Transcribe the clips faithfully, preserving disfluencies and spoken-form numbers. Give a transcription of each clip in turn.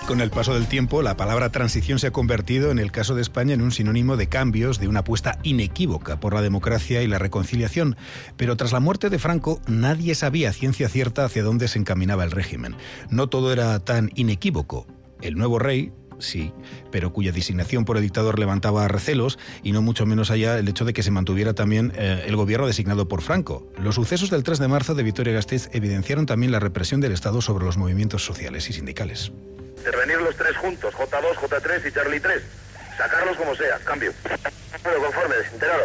Con el paso del tiempo, la palabra transición se ha convertido, en el caso de España, en un sinónimo de cambios, de una apuesta inequívoca por la democracia y la reconciliación. Pero tras la muerte de Franco, nadie sabía a ciencia cierta hacia dónde se encaminaba el régimen. No todo era tan inequívoco. El nuevo rey, sí, pero cuya designación por el dictador levantaba recelos, y no mucho menos allá el hecho de que se mantuviera también eh, el gobierno designado por Franco. Los sucesos del tres de marzo de Vitoria-Gasteiz evidenciaron también la represión del Estado sobre los movimientos sociales y sindicales. Intervenir los tres juntos, J dos, J tres y Charlie tres. Sacarlos como sea, cambio. Bueno, conformes, enterados.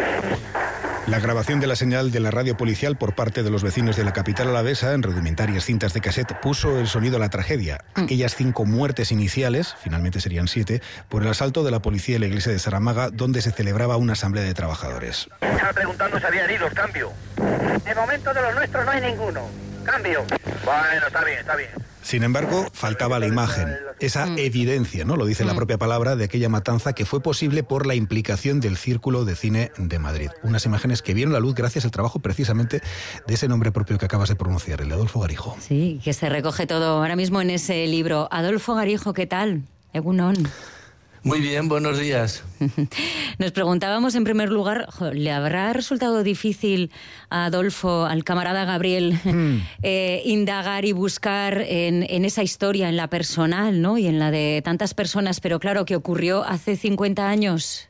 La grabación de la señal de la radio policial por parte de los vecinos de la capital alavesa en rudimentarias cintas de cassette puso el sonido a la tragedia. Aquellas cinco muertes iniciales, finalmente serían siete, por el asalto de la policía en la iglesia de Zaramaga, donde se celebraba una asamblea de trabajadores. Estaba preguntando si había heridos, cambio. De momento de los nuestros no hay ninguno. Cambio. Bueno, está bien, está bien. Sin embargo, faltaba la imagen, esa evidencia, ¿no? Lo dice la propia palabra, de aquella matanza que fue posible por la implicación del Círculo de Cine de Madrid. Unas imágenes que vieron la luz gracias al trabajo precisamente de ese nombre propio que acabas de pronunciar, el de Adolfo Garijo. Sí, que se recoge todo ahora mismo en ese libro. Adolfo Garijo, ¿qué tal? Egunon. Muy bien, buenos días. Nos preguntábamos en primer lugar, ¿le habrá resultado difícil a Adolfo, al camarada Gabriel, mm. eh, indagar y buscar en, en esa historia, en la personal, ¿no? Y en la de tantas personas, pero claro, que ocurrió hace cincuenta años?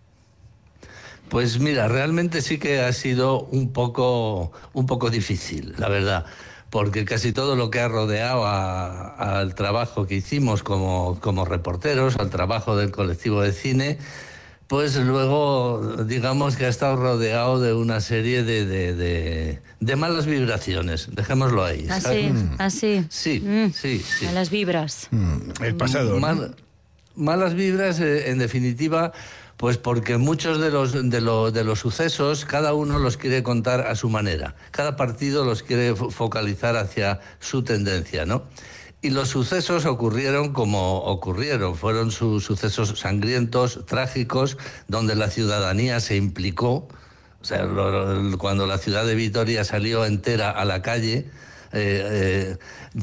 Pues mira, realmente sí que ha sido un poco, un poco difícil, la verdad. Porque casi todo lo que ha rodeado a, al trabajo que hicimos como, como reporteros, al trabajo del colectivo de cine, pues luego digamos que ha estado rodeado de una serie de, de, de, de malas vibraciones, dejémoslo ahí. Así, mm. así. Sí, mm. sí, sí. Malas vibras. Mm. El pasado. Mal, malas vibras, eh, en definitiva. Pues porque muchos de los, de, lo, de los sucesos, cada uno los quiere contar a su manera. Cada partido los quiere focalizar hacia su tendencia, ¿no? Y los sucesos ocurrieron como ocurrieron. Fueron sus sucesos sangrientos, trágicos, donde la ciudadanía se implicó. O sea, lo, lo, cuando la ciudad de Vitoria salió entera a la calle, eh, eh,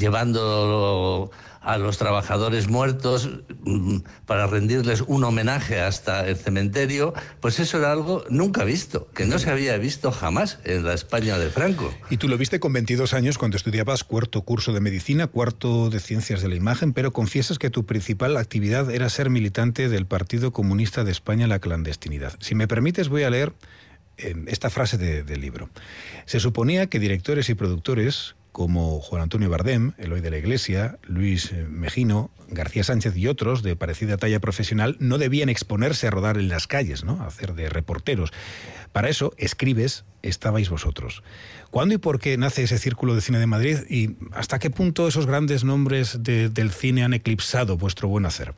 llevando a los trabajadores muertos para rendirles un homenaje hasta el cementerio, pues eso era algo nunca visto, que no se había visto jamás en la España de Franco. Y tú lo viste con veintidós años cuando estudiabas cuarto curso de medicina, cuarto de ciencias de la imagen, pero confiesas que tu principal actividad era ser militante del Partido Comunista de España en la clandestinidad. Si me permites, voy a leer eh, esta frase de, del libro. Se suponía que directores y productores como Juan Antonio Bardem, Eloy de la Iglesia, Luis Mejino, García Sánchez y otros de parecida talla profesional, no debían exponerse a rodar en las calles, ¿no? A hacer de reporteros. Para eso, escribes, estabais vosotros. ¿Cuándo y por qué nace ese Círculo de Cine de Madrid? ¿Y hasta qué punto esos grandes nombres de, del cine han eclipsado vuestro buen hacer?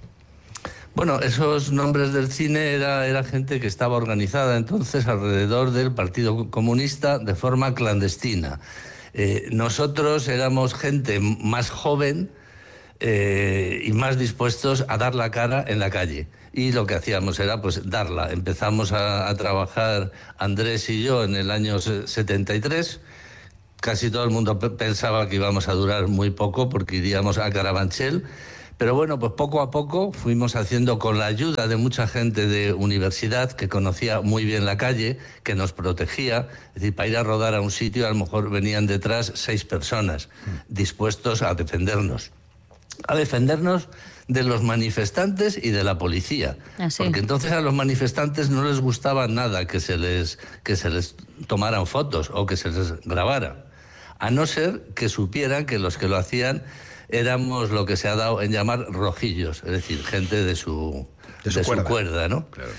Bueno, esos nombres del cine era, era gente que estaba organizada entonces alrededor del Partido Comunista de forma clandestina. Eh, nosotros éramos gente más joven eh, y más dispuestos a dar la cara en la calle. Y lo que hacíamos era pues darla. Empezamos a, a trabajar Andrés y yo en el año setenta y tres. Casi todo el mundo p- pensaba que íbamos a durar muy poco porque iríamos a Carabanchel. Pero bueno, pues poco a poco fuimos haciendo, con la ayuda de mucha gente de universidad que conocía muy bien la calle, que nos protegía. Es decir, para ir a rodar a un sitio a lo mejor venían detrás seis personas dispuestos a defendernos. A defendernos de los manifestantes y de la policía. ¿Ah, sí? Porque entonces a los manifestantes no les gustaba nada que se les, que se les tomaran fotos o que se les grabara. A no ser que supieran que los que lo hacían éramos lo que se ha dado en llamar rojillos, es decir, gente de su, de su, de cuerda. su cuerda, ¿no? Claro.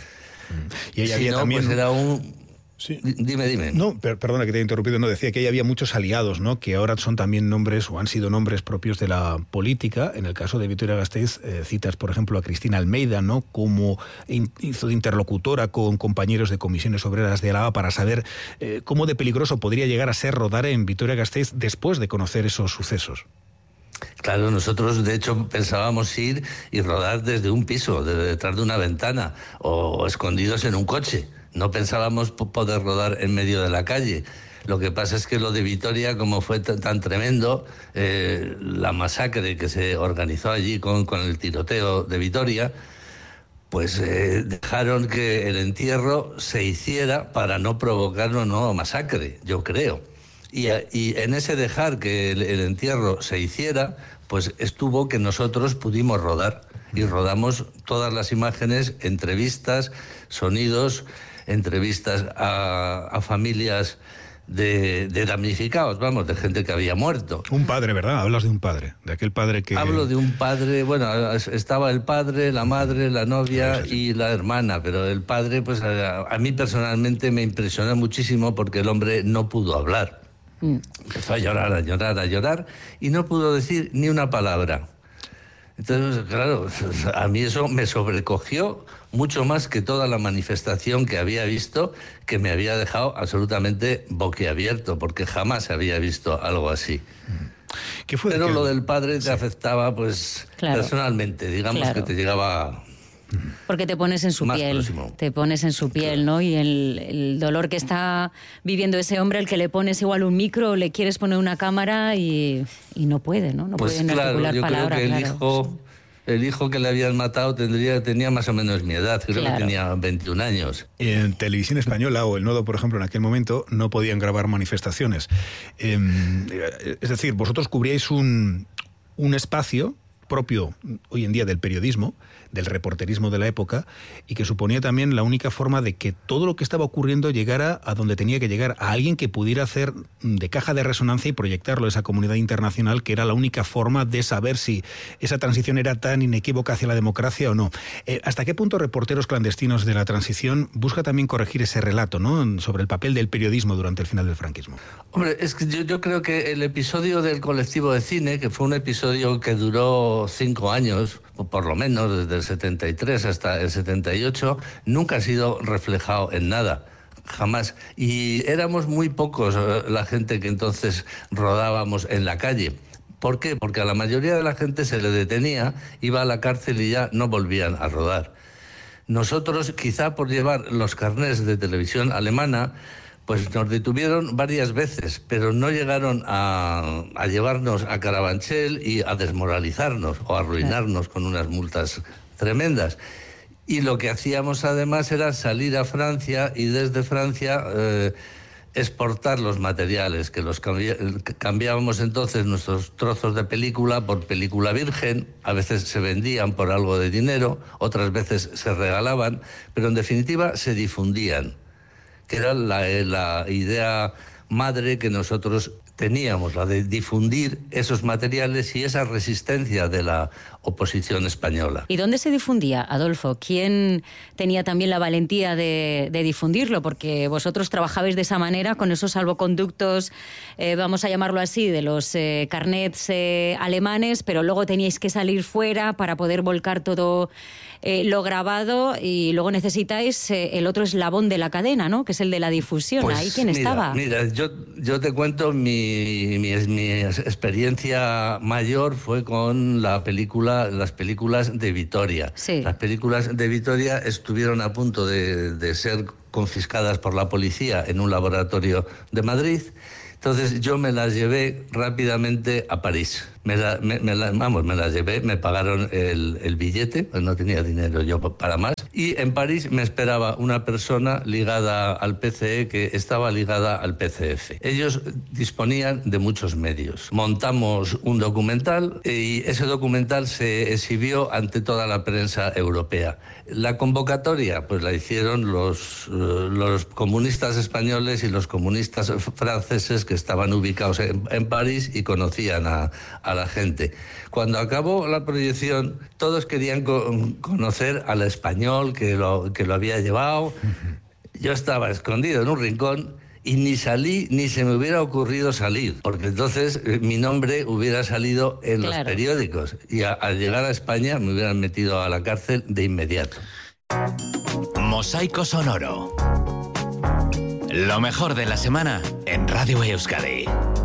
Y ella si había no, también... pues era un... Sí. Dime, dime. No, per- perdona que te he interrumpido, no, decía que ahí había muchos aliados, ¿no? Que ahora son también nombres o han sido nombres propios de la política. En el caso de Vitoria-Gasteiz, eh, citas, por ejemplo, a Cristina Almeida, ¿no? Como in- hizo de interlocutora con compañeros de comisiones obreras de Álava para saber eh, cómo de peligroso podría llegar a ser rodar en Vitoria-Gasteiz después de conocer esos sucesos. Claro, nosotros de hecho pensábamos ir y rodar desde un piso, de detrás de una ventana o escondidos en un coche. No pensábamos poder rodar en medio de la calle. Lo que pasa es que lo de Vitoria, como fue tan, tan tremendo, eh, la masacre que se organizó allí con, con el tiroteo de Vitoria, pues eh, dejaron que el entierro se hiciera para no provocar una nueva masacre, yo creo. Y, y en ese dejar que el, el entierro se hiciera, pues estuvo que nosotros pudimos rodar. Y rodamos todas las imágenes, entrevistas, sonidos, entrevistas a, a familias de, de damnificados, vamos, de gente que había muerto. Un padre, ¿verdad? Hablas de un padre, de aquel padre que... Hablo de un padre, bueno, estaba el padre, la madre, la novia y la hermana, pero el padre, pues a, a mí personalmente me impresionó muchísimo porque el hombre no pudo hablar. Mm. Empezó a llorar, a llorar, a llorar y no pudo decir ni una palabra. Entonces, claro, a mí eso me sobrecogió mucho más que toda la manifestación que había visto, que me había dejado absolutamente boquiabierto, porque jamás había visto algo así. ¿Qué fue? Pero que... lo del padre te sí. afectaba, pues, claro. personalmente, digamos claro. que te llegaba... Porque te pones en su Más piel, próximo. te pones en su piel, ¿no? Y el, el dolor que está viviendo ese hombre, al que le pones igual un micro, le quieres poner una cámara y, y no puede, ¿no? No pues puede claro, articular yo palabras. Creo que el claro. hijo, el hijo que le habían matado tendría, tenía más o menos mi edad, creo claro. que tenía veintiún años. En Televisión Española o El Nodo, por ejemplo, en aquel momento no podían grabar manifestaciones. Eh, es decir, vosotros cubríais un, un espacio propio hoy en día del periodismo, del reporterismo de la época, y que suponía también la única forma de que todo lo que estaba ocurriendo llegara a donde tenía que llegar, a alguien que pudiera hacer de caja de resonancia y proyectarlo a esa comunidad internacional, que era la única forma de saber si esa transición era tan inequívoca hacia la democracia o no. Eh, ¿Hasta qué punto Reporteros Clandestinos de la Transición busca también corregir ese relato, ¿no?, sobre el papel del periodismo durante el final del franquismo? Hombre, es que yo, yo creo que el episodio del colectivo de cine, que fue un episodio que duró cinco años, por lo menos desde el setenta y tres hasta el setenta y ocho, nunca ha sido reflejado en nada, jamás. Y éramos muy pocos la gente que entonces rodábamos en la calle. ¿Por qué? Porque a la mayoría de la gente se le detenía, iba a la cárcel y ya no volvían a rodar. Nosotros, quizá por llevar los carnés de televisión alemana, pues nos detuvieron varias veces, pero no llegaron a, a llevarnos a Carabanchel y a desmoralizarnos o a arruinarnos con unas multas tremendas. Y lo que hacíamos además era salir a Francia y desde Francia eh, exportar los materiales, que los cambi- cambiábamos entonces nuestros trozos de película por película virgen, a veces se vendían por algo de dinero, otras veces se regalaban, pero en definitiva se difundían, que era la, la idea madre que nosotros teníamos, la de difundir esos materiales y esa resistencia de la oposición española. ¿Y dónde se difundía, Adolfo? ¿Quién tenía también la valentía de, de difundirlo? Porque vosotros trabajabais de esa manera, con esos salvoconductos, eh, vamos a llamarlo así, de los eh, carnets eh, alemanes, pero luego teníais que salir fuera para poder volcar todo eh, lo grabado y luego necesitáis eh, el otro eslabón de la cadena, ¿no?, que es el de la difusión. Pues, ¿Ahí quién mira, estaba? Mira, yo, yo te cuento, mi, mi, mi experiencia mayor fue con la película, las películas de Vitoria. Sí. Las películas de Vitoria estuvieron a punto de, de ser confiscadas por la policía en un laboratorio de Madrid. Entonces yo me las llevé rápidamente a París. Me la, me, me la, vamos, me las llevé, me pagaron el, el billete, pues no tenía dinero yo para más. Y en París me esperaba una persona ligada al P C E que estaba ligada al P C F. Ellos disponían de muchos medios. Montamos un documental y ese documental se exhibió ante toda la prensa europea. La convocatoria pues la hicieron los, los comunistas españoles y los comunistas franceses que estaban ubicados en, en París y conocían a, a la gente. Cuando acabó la proyección, todos querían co- conocer al español que lo, que lo había llevado. Yo estaba escondido en un rincón y ni salí, ni se me hubiera ocurrido salir, porque entonces eh, mi nombre hubiera salido en Claro. los periódicos y a, al llegar a España me hubieran metido a la cárcel de inmediato. Mosaico Sonoro. Lo mejor de la semana en Radio Euskadi.